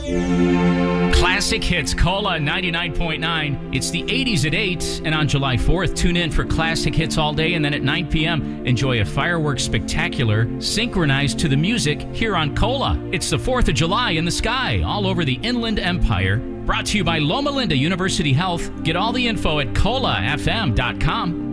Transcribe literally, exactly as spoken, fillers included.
Classic Hits, Cola ninety-nine point nine. It's the eighties at eight, and on July fourth, tune in for Classic Hits all day, and then at nine p.m., enjoy a fireworks spectacular synchronized to the music here on Cola. It's the fourth of July in the sky all over the Inland Empire. Brought to you by Loma Linda University Health. Get all the info at cola f m dot com.